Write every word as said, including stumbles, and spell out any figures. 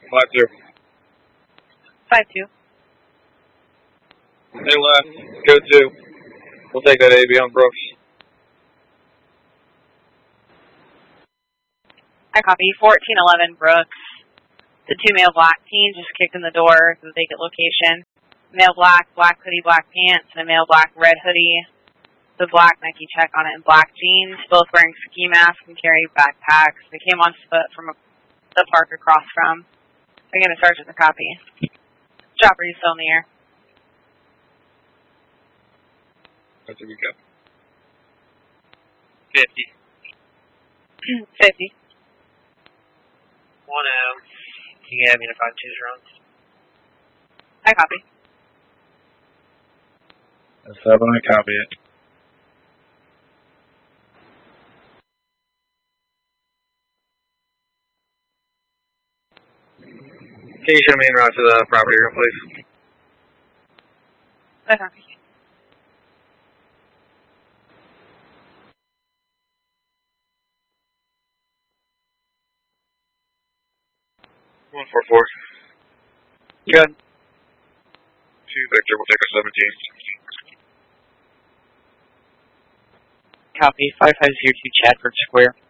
Five two. Five two. Hey left, go two. We'll take that A B on Brooks. I copy. fourteen eleven Brooks. The two male black teens just kicked in the door to the vacant location. Male black, black hoodie, black pants, and a male black red hoodie. The black Nike check on it and black jeans, both wearing ski masks and carry backpacks. They came on foot from a, the park across from. Again, a sergeant to copy. Chopper, you still in the air? That's a good go. Fifty. Fifty. One M. Can you have me to find two drones? I copy. A seven, I copy it. Can you show me en route to the property room, please? I copy. One four four. Good. Two Victor, we'll take a seventeen. Copy. five five zero two Chadford Square.